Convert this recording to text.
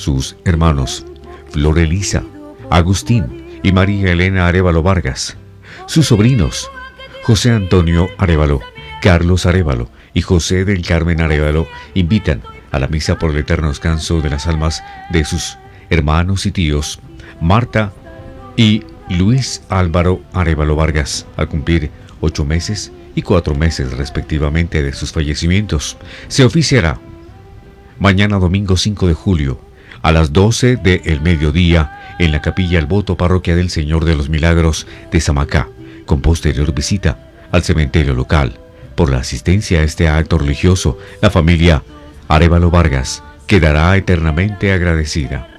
sus hermanos Flor Elisa, Agustín y María Elena Arévalo Vargas, sus sobrinos José Antonio Arévalo, Carlos Arévalo y José del Carmen Arévalo invitan a la misa por el eterno descanso de las almas de sus hermanos y tíos Marta y Luis Álvaro Arévalo Vargas, al cumplir 8 meses y 4 meses respectivamente de sus fallecimientos. Se oficiará mañana domingo 5 de julio a las 12 del mediodía en la capilla El Voto, parroquia del Señor de los Milagros de Samacá, con posterior visita al cementerio local. Por la asistencia a este acto religioso, la familia Arévalo Vargas quedará eternamente agradecida.